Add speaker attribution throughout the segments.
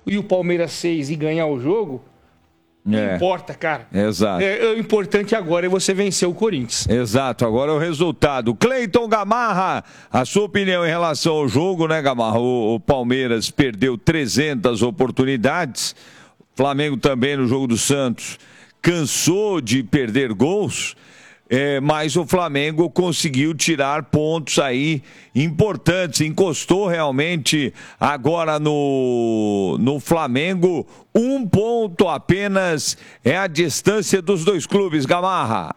Speaker 1: e o Palmeiras 6 e ganhar o jogo, não importa, cara.
Speaker 2: Exato.
Speaker 1: O importante agora é você vencer o Corinthians.
Speaker 2: Exato, agora é o resultado. Cleiton Gamarra, a sua opinião em relação ao jogo, né, Gamarra? O Palmeiras perdeu 300 oportunidades, Flamengo também no jogo do Santos cansou de perder gols, mas o Flamengo conseguiu tirar pontos aí importantes, encostou realmente agora no Flamengo, 1 ponto apenas é a distância dos dois clubes, Gamarra.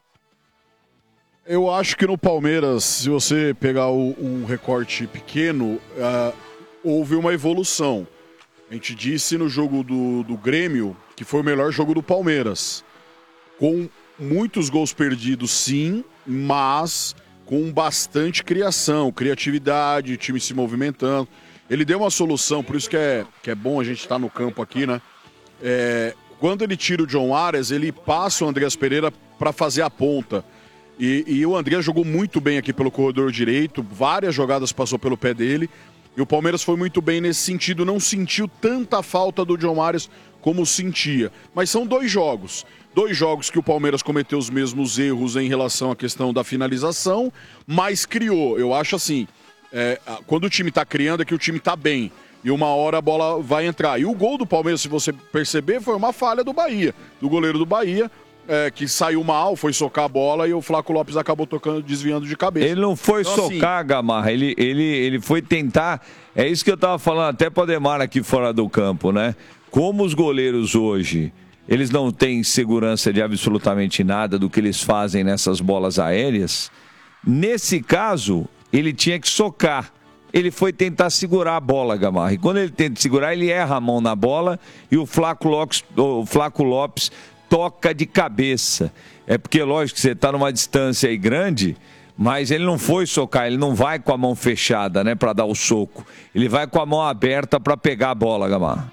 Speaker 3: Eu acho que no Palmeiras, se você pegar um recorte pequeno, houve uma evolução. A gente disse no jogo do Grêmio que foi o melhor jogo do Palmeiras, com muitos gols perdidos, sim, mas com bastante criação, criatividade, o time se movimentando. Ele deu uma solução, por isso que é bom a gente estar no campo aqui, né? Quando ele tira o John Arias, ele passa o Andreas Pereira para fazer a ponta. E o Andreas jogou muito bem aqui pelo corredor direito, várias jogadas passou pelo pé dele. E o Palmeiras foi muito bem nesse sentido, não sentiu tanta falta do John Arias como sentia. Mas são 2 jogos. 2 jogos que o Palmeiras cometeu os mesmos erros em relação à questão da finalização, mas criou. Eu acho assim, quando o time está criando é que o time está bem. E uma hora a bola vai entrar. E o gol do Palmeiras, se você perceber, foi uma falha do Bahia, do goleiro do Bahia, que saiu mal, foi socar a bola e o Flaco Lopes acabou tocando, desviando de cabeça.
Speaker 2: Ele não foi
Speaker 3: então,
Speaker 2: socar, assim, Gamarra, ele foi tentar, é isso que eu estava falando até para o Ademar aqui fora do campo, né? Como os goleiros hoje, eles não têm segurança de absolutamente nada do que eles fazem nessas bolas aéreas, nesse caso, ele tinha que socar. Ele foi tentar segurar a bola, Gamarra. E quando ele tenta segurar, ele erra a mão na bola e o Flaco Lopes toca de cabeça. É porque, lógico, que você está numa distância aí grande, mas ele não foi socar, ele não vai com a mão fechada, né, para dar o soco. Ele vai com a mão aberta para pegar a bola, Gamarra.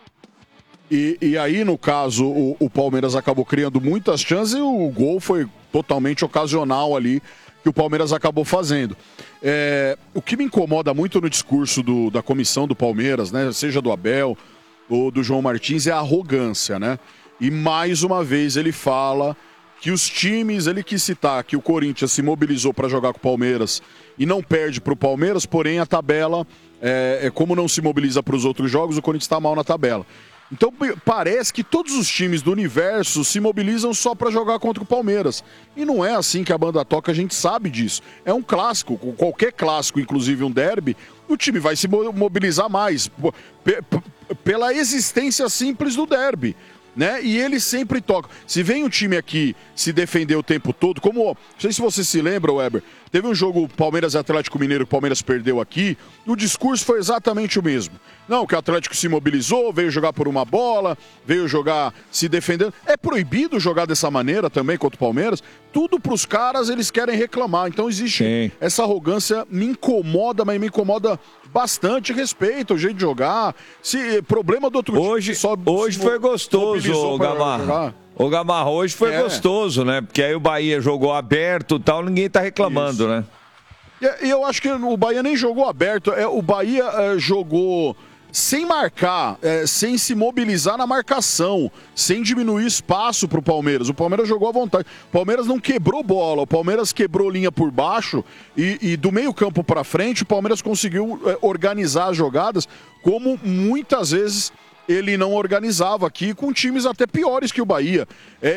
Speaker 3: E aí, no caso, o Palmeiras acabou criando muitas chances e o gol foi totalmente ocasional ali que o Palmeiras acabou fazendo. O que me incomoda muito no discurso da comissão do Palmeiras, né, seja do Abel ou do João Martins, é a arrogância, né? E mais uma vez ele fala que os times, ele quis citar que o Corinthians se mobilizou para jogar com o Palmeiras e não perde para o Palmeiras, porém a tabela, como não se mobiliza para os outros jogos, o Corinthians está mal na tabela. Então parece que todos os times do universo se mobilizam só para jogar contra o Palmeiras. E não é assim que a banda toca, a gente sabe disso. É um clássico, qualquer clássico, inclusive um derby, o time vai se mobilizar mais pela existência simples do derby, né? E eles sempre tocam. Se vem um time aqui se defender o tempo todo, como, não sei se você se lembra, Weber, teve um jogo Palmeiras e Atlético Mineiro que o Palmeiras perdeu aqui, o discurso foi exatamente o mesmo. Não, que o Atlético se mobilizou, veio jogar por uma bola, veio jogar se defendendo. É proibido jogar dessa maneira também contra o Palmeiras. Tudo pros caras, eles querem reclamar. Então existe essa arrogância, me incomoda, mas me incomoda bastante. Respeito o jeito de jogar. Se problema do outro
Speaker 2: time. Hoje foi gostoso, Gamarra. Ô Gamarra, hoje foi gostoso, né? Porque aí o Bahia jogou aberto e tal, ninguém tá reclamando, né?
Speaker 3: E eu acho que o Bahia nem jogou aberto. O Bahia jogou sem marcar, sem se mobilizar na marcação, sem diminuir espaço para o Palmeiras. O Palmeiras jogou à vontade. O Palmeiras não quebrou bola, o Palmeiras quebrou linha por baixo e do meio campo para frente o Palmeiras conseguiu organizar as jogadas como muitas vezes ele não organizava aqui com times até piores que o Bahia.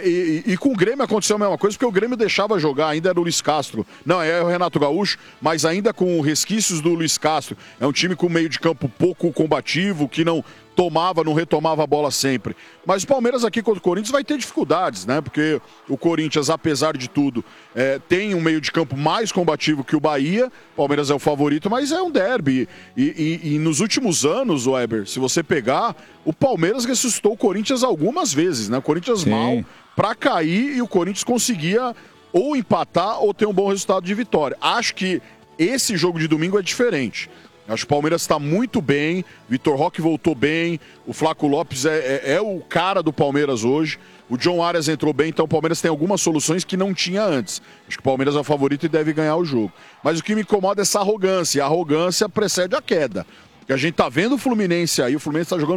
Speaker 3: E com o Grêmio aconteceu a mesma coisa, porque o Grêmio deixava jogar, ainda era o Luiz Castro. Não, é o Renato Gaúcho, mas ainda com resquícios do Luiz Castro. É um time com meio de campo pouco combativo, que não não retomava a bola sempre. Mas o Palmeiras aqui contra o Corinthians vai ter dificuldades, né? Porque o Corinthians, apesar de tudo, tem um meio de campo mais combativo que o Bahia. O Palmeiras é o favorito, mas é um derby. E nos últimos anos, Weber, se você pegar, o Palmeiras ressuscitou o Corinthians algumas vezes, né? O Corinthians mal para cair e o Corinthians conseguia ou empatar ou ter um bom resultado de vitória. Acho que esse jogo de domingo é diferente. Acho que o Palmeiras está muito bem, Vitor Roque voltou bem, o Flaco Lopes é o cara do Palmeiras hoje, o John Arias entrou bem, então o Palmeiras tem algumas soluções que não tinha antes. Acho que o Palmeiras é o favorito e deve ganhar o jogo. Mas o que me incomoda é essa arrogância, e a arrogância precede a queda. Que a gente tá vendo o Fluminense aí, o Fluminense tá jogando